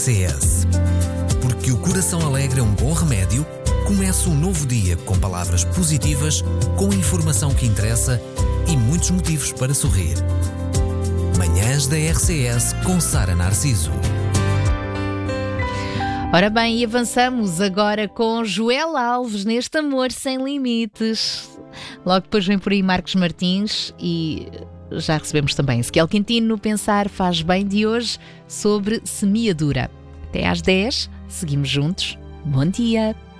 RCS. Porque o coração alegre é um bom remédio, comece um novo dia com palavras positivas, com informação que interessa e muitos motivos para sorrir. Manhãs da RCS com Sara Narciso. Ora bem, e avançamos agora com Joel Alves neste Amor Sem Limites. Logo depois vem por aí Marcos Martins e já recebemos também Ezequiel Quintino no Pensar Faz Bem de hoje sobre semeadura. Até às 10, seguimos juntos. Bom dia!